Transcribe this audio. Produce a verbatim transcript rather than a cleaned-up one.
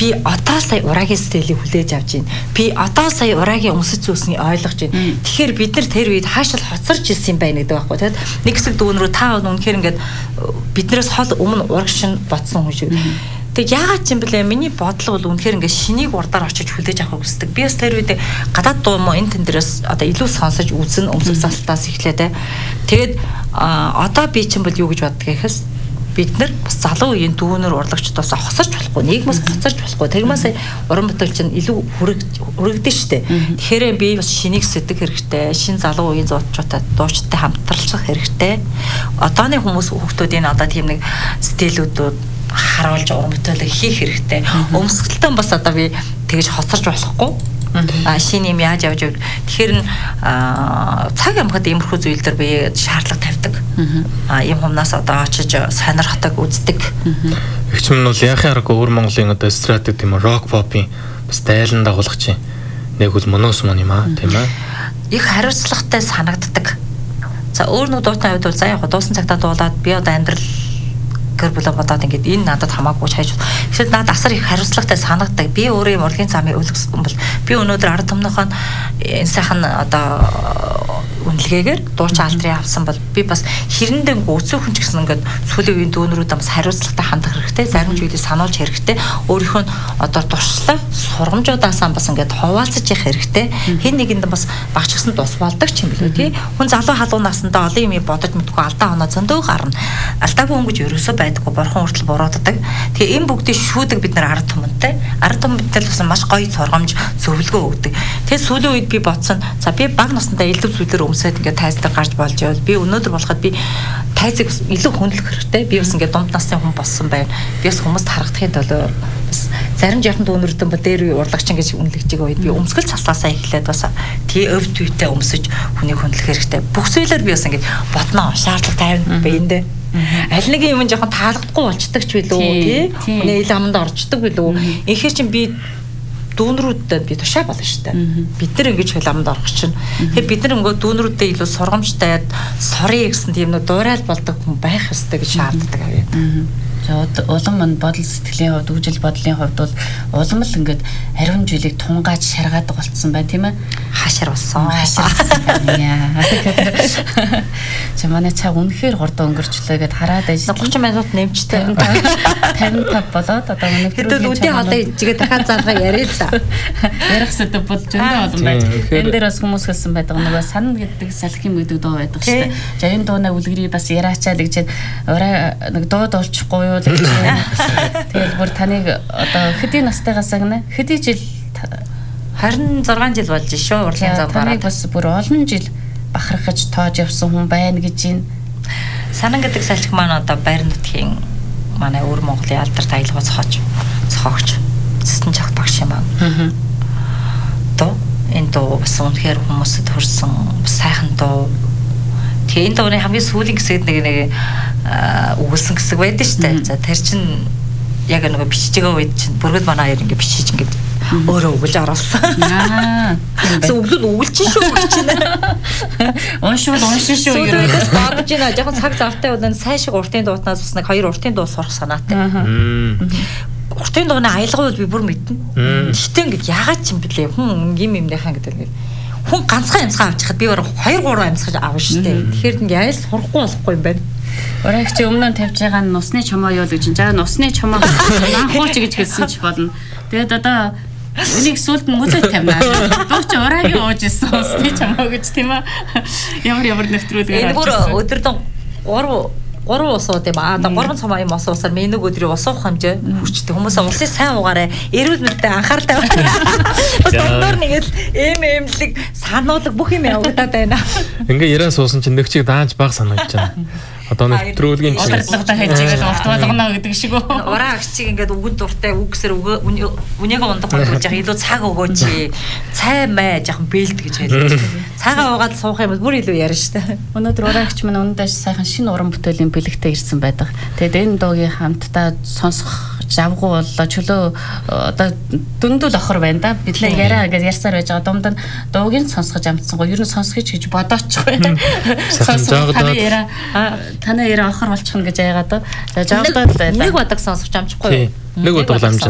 би одоо сая урагийн стилийг хүлээж авч байна. Би одоо сая урагийн өмсөж зүйлснийг ойлгож байна. Тэгэхээр бид нар тэр үед хаашаа хоцорч ирсэн юм байна гэдэг байхгүй. Тэгэд нэг хэсэг дүүн рүү та үнэхээр ингээд биднээс хол өмнө урагшин ботсон хүн шиг. Тэг яагаад ч юм блэ миний бодол бол үнэхээр ингээд шинийг урдаар очиж хүлээж авахыг хүсдэг. Би бас тэр үед гадаад дуу мо энэ тэн дээрээс одоо илүү сонсож үзэн өмсөх залтаас эхлэе тэ. Тэгээд одоо би чинь бол юу гэж боддог гэхээс бид нар бас залуу үеийн дүүнөр урлагчдаас хосорч болохгүй, нийгмээс хоцорч болохгүй. Тэгмээс уран бүтээл чинь илүү хүрэгдэн штэ. Тэгэхээр би бас шинийг сэтгэх хэрэгтэй. Шин залуу үеийн зоочтой дуучтай хамтарлах хэрэгтэй. Одооны хүмүүс хүүхдүүдийн одоо тийм нэг стилүүдүүд харуулж уран бүтээлээ хийх хэрэгтэй. Өмсгөлтөө бас одоо би тэгэж хоцорч болохгүй. А шин юм яаж явж байв. Тэгэхээр цаг ямхад иймэрхүү зүйл дээр би шаардлага тавьдаг. А ийм хүмүүс одоо очиж сонирхдаг, үздэг. Игч мөн бол яхаа аргагүй өвөр Монголын одоо эстрад тийм рок попын бас дайлан дагуулгач чинь нэг үл мөнөөс мөн юм аа тийм ээ. Их хариуцлагатай санагддаг. За өөр нэг дуутны хувьд бол за яг дуусан цагтаа дуулаад би одоо амьдрал гэр бүлээ бодоод ингээд энэ надад хамаагүй хайж. Тэгэхээр надад асар их хариуцлагатай санагддаг. Би өөрөө юм урлагийн замыг өлгсөн бол би өнөөдөр ард түмнийхөө энэ сайхан одоо үнэлгээгээр дууч алдрын авсан бол би бас хэрэндээ гүцүүхэн ч гэсэн ингээд сүүлийн үеийн дүүнрүүд бас хариуцлагатай хандах хэрэгтэй. Зарим зүйлийг сануулж хэрэгтэй. Өөрийнхөө одоо туршлага, сургамжуудаасаа бас ингээд хуваалцаж явах хэрэгтэй. Хэн нэгэнд бас багч гисэн тус болдог ч юм билүү тий. Хүн залуу халуун насндаа олон юм бодож мэдгүй алдаа оноо зөндөө гарна. Алдаагүй хүн гэж ерөөсөө байдаггүй борхон хүртэл бурууддаг. Тэгээ энэ бүгдийг шүүдэг бид нар ард түмэнтэй. Ард түмэнтэй бас маш гоё сургамж зөвлөгөө өгдөг. Тэгээ сүүлийн үед би бодсон. За би баг насндаа илүү зүйлээр өмсөд ингээд тайздар гарч болж явал би өнөөдөр болоход би тайзыг илүү хөндлөх хэрэгтэй. Би бас ингээд дунд насны хүн болсон байна. Би бас хүмүүст харагдахын төлөө бас зарим жоохон дүүнэрдэн ба дээр урлагч ингэж үнэлж байгаа үед би өмсгөл цаслаасаа эхлээд бас тий өв түйтэй өмсөж хүнийг хөндлөх хэрэгтэй. Бүх зүйлээр би бас ингээд ботноо шаардлага тавина бэйндээ. Аль нэг юм жоохон таалагдахгүй болчдаг ч билүү тий. Хүний ил аманд орчдөг билүү. Инхээр чинь би дүүнрүүдэд би тушаа болно шүү дээ. Бид нар ингэж хөлөмд орох чинь. Тэгэхээр бид нар нөгөө дүүнрүүдэд илүү сургамжтай сорьё гэсэн тийм нэг дуурай болдог хүн байх ёстой гэж шаарддаг авъя. За улам мань бодол сэтгэлийн хувьд, үжил бодлын хувьд бол улам л ингээд ариун жилийг тунгааж шаргаадаг болцсон байна тийм ээ. Хашир болсон. Хашир болсон. Яа. Чи манай цаг үнэхээр хурдан өнгөрчлөө гэд хараад ажиллаа. тридцать минут нэмжтэй. тавин тав болоод одоо өнөөдөр хэдүүл үдийн хоолой ижигээ дахиад залгаа яриа л та. Ярих сэдв бол зөндөө олон байна. Энэ дээр бас хүмүүс хэлсэн байдаг нөгөө сан гэдэг салхин гэдэг дуу байдаг шүү дээ. За энэ дуунаа үлгэрий бас яриачаад гэж орой нэг дуу дуулчихгүй юу гэж. Тэгэл бүр таныг одоо хэдийн настайгаас гэнэ? Хэдий жил харин зургаан жил болж шүү урлагийн зам гараад. Таныг бас бүр олон жил бахарх гэж тоож явсан хүн байна гэж байна. Санан гэдэг салхи маань одоо Байрны нутгийн манай өвөр Монголын алдарт аялгаа цохож цохогч цэстэн жагт багш юм аа. Аа. То энэ дуу бас үнэхээр хүмүүсэд хүрсэн сайхан дуу. Тэгээ энэ дууны хамгийн сүүлийн хэсэгт нэг нэг өгүүлсэн хэсэг байдаг шүү дээ. За тэр чинь яг нэг бичиж байгаа үед чинь бүргэд манай хоёр ингэ бичиж ингэ өөрөө өгүүлж оруулсан. Аа. Зөвлөл өгүүлж шүү гэж байна. Уншвал уншин шүү. Сүүлээс бодож байна. Жохон цаг завтай бол сайн шиг уртын дуутнаас бас нэг хоёр уртын дуу сурах санаатай. Уртын дууны аялгаа бол би бүр мэднэ. Гэхдээ ингэ яагаад ч юм блэ хүн юм юмныхаа гэдэг ингэ хүн ганцхан амьсгаа авч хад би өөр хоёр гурван амьсгаж аав шүү дээ. Тэгэхээр ингэ яйл сурахгүй болохгүй юм байна. Урагч өмнө нь тавьж байгаа нь нусны чомоо юу л гэж чинь. За нусны чомоо анхууч гэж хэлсэн ч болно. Тэгээд одоо үнийг сүлд нь мөлөд тавина. Дууч ураагийн ууж исэн нусны чомоо гэж тийм аа. Ямар ямар нэвтрүүлгээр авчихсан. Энэ бүр өдөрдөн гурав гурван ус ууд юм аа. Одоо гурван цомоо юм ус уусаар минийг өдрийн ус уух хэмжээ хүрчтэй. Хүмүүс улсын сайн уугаарай. Эрүүл мэндэд анхаарал тавиа. Бас дондор нэг л эм эмлэг сануулга бүх юм явагдаад байна. Ингээ яраа суусан чинь нэг чиг дааж баг санагдаж байна. Одоо нэвтрүүлгийн чинь удирдлагатай хайжгаад урт болгоно гэдэг шиг үү. Ураа агчиг ингээд үгэн дуртай үг гэсэр үнийгээ ундаг болгож яах илүү цаг өгөөч. Цай май жоохон бэлд гэж хэлдэг. Цагаа уугаад суух юм бол бүр илүү ярина штэ. Өнөөдөр ураа агч маань өнөөдөр сайхан шинэ уран бүтээлийн бэлэгтэй ирсэн байдаг. Тэгээд энэ дуугийн хамтдаа сонсох завгүй боллоо чөлөө одоо дүндүүл охор байна да. Бид нэ яриа гэж ярьсаар байж байгаа дунд нь дуугийн сонсгож амтсан гоо. Ер нь сонсгоч гэж бодоочихгүй. Сонсгох таны яриа таны яриа охор болчих нь гэж яагаад. За жаагдаад нэг бодог сонсгож амжихгүй юу? Нэг бодог амжаа.